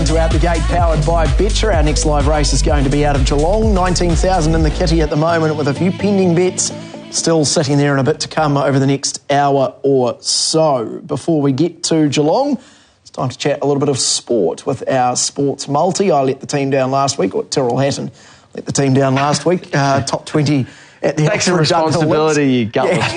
to Out the Gate, powered by Betcha. Our next live race is going to be out of Geelong. 19,000 in the kitty at the moment with a few pending bets still sitting there and a bit to come over the next hour or so. Before we get to Geelong, it's time to chat a little bit of sport with our sports multi. I let the team down last week, or Tyrrell Hatton let the team down last week. Top 20 at the Take some responsibility, you gutless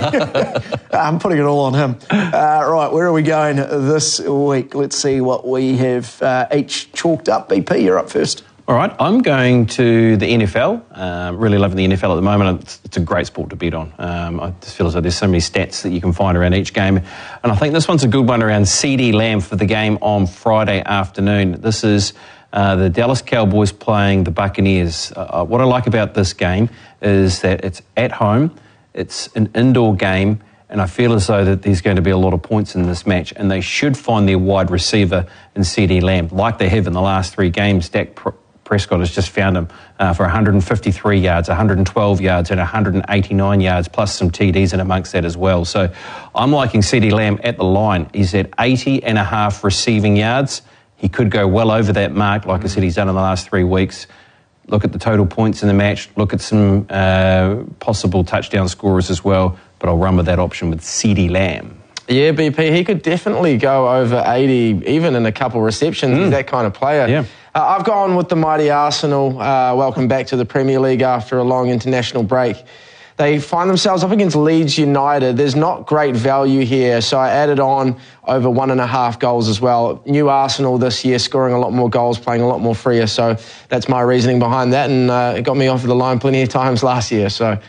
fool. I'm putting it all on him. Right, where are we going this week? Let's see what we have each chalked up. BP, you're up first. All right, I'm going to the NFL. Really loving the NFL at the moment. It's a great sport to bet on. I just feel as though there's so many stats that you can find around each game. And I think this one's a good one around CeeDee Lamb for the game on Friday afternoon. This is the Dallas Cowboys playing the Buccaneers. What I like about this game is that it's at home, it's an indoor game, and I feel as though that there's going to be a lot of points in this match, and they should find their wide receiver in CeeDee Lamb, like they have in the last three games. Dak Prescott has just found him for 153 yards, 112 yards and 189 yards, plus some TDs in amongst that as well. So I'm liking CeeDee Lamb at the line. He's at 80.5 receiving yards. He could go well over that mark, like I said, he's done in the last 3 weeks. Look at the total points in the match. Look at some possible touchdown scorers as well. But I'll run with that option with CeeDee Lamb. Yeah, BP, he could definitely go over 80, even in a couple receptions. He's that kind of player. Yeah. I've gone with the mighty Arsenal. Welcome back to the Premier League after a long international break. They find themselves up against Leeds United. There's not great value here, so I added on over 1.5 goals as well. New Arsenal this year, scoring a lot more goals, playing a lot more freer, so that's my reasoning behind that, and it got me off the line plenty of times last year. So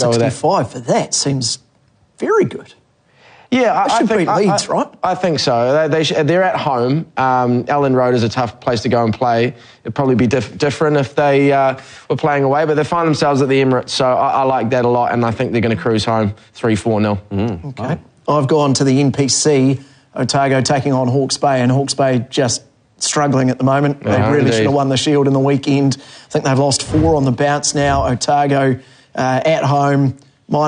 $1.65 for that seems very good. Yeah, I should think beat Leeds, right? I think so. They're at home. Ellen Road is a tough place to go and play. It'd probably be different if they were playing away, but they find themselves at the Emirates, so I like that a lot, and I think they're going to cruise home 3-4-0. Okay. Right. I've gone to the NPC, Otago taking on Hawke's Bay, and Hawke's Bay just struggling at the moment. They really should have won the Shield in the weekend. I think they've lost 4 on the bounce now. Otago at home,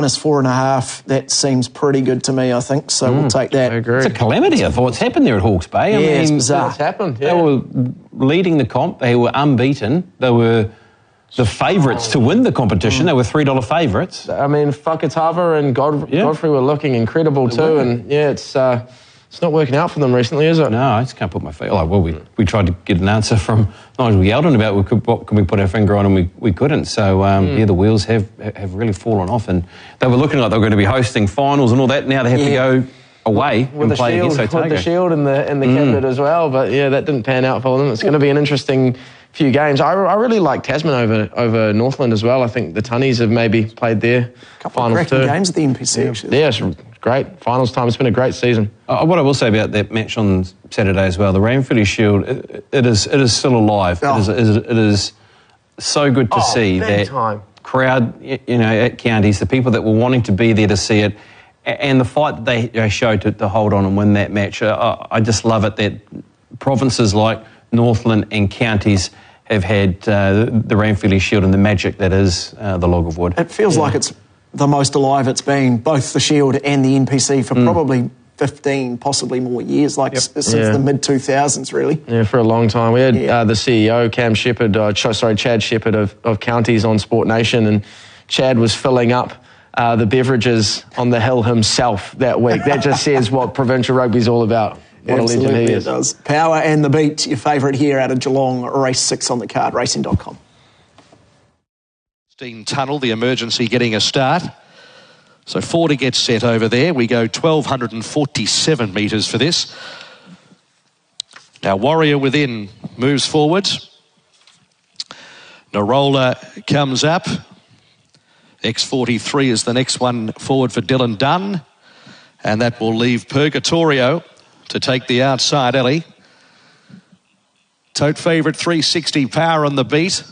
-4.5. That seems pretty good to me, I think. So we'll take that. I agree. It's a calamity, I thought. What's happened there at Hawke's Bay? I mean, it's bizarre. What's happened? Yeah. They were leading the comp. They were unbeaten. They were the favourites to win the competition. They were $3 favourites. I mean, Fakatava and Godfrey were looking incredible too, and it's not working out for them recently, is it? No, I just can't put my feet. Well, we tried to get an answer from Nigel Yeldon about what can we put our finger on, and we couldn't. So the wheels have really fallen off, and they were looking like they were going to be hosting finals and all that. Now they have to go away and play against Otago. With the Shield and the Cabinet as well, but yeah, that didn't pan out for them. It's going to be an interesting few games. I really like Tasman over Northland as well. I think the Tunnies have maybe played their couple finals of cracking games at the NPC, actually. Yeah, it's great. Finals time. It's been a great season. What I will say about that match on Saturday as well, the Ranfurly Shield, it is still alive. Oh. It is so good to see that crowd, at counties, the people that were wanting to be there to see it, and the fight that they showed to hold on and win that match. I just love it that provinces like Northland and counties have had the Ranfurly Shield and the magic that is the Log of Wood. It feels like it's the most alive it's been, both the Shield and the NPC, for probably 15, possibly more years, since the mid-2000s, really. Yeah, for a long time. We had the CEO, Chad Shepherd of Counties on Sport Nation, and Chad was filling up the beverages on the hill himself that week. That just says what provincial rugby's all about. What Absolutely, a legend he is. It does. Power and the Beat, your favourite here out of Geelong, race 6 on the card, racing.com. Dean Tunnel, the emergency getting a start. So 40 gets set over there. We go 1,247 metres for this. Now Warrior within moves forwards. Narola comes up. X43 is the next one forward for Dylan Dunn. And that will leave Purgatorio to take the outside alley. Tote favourite 360 Power on the beat.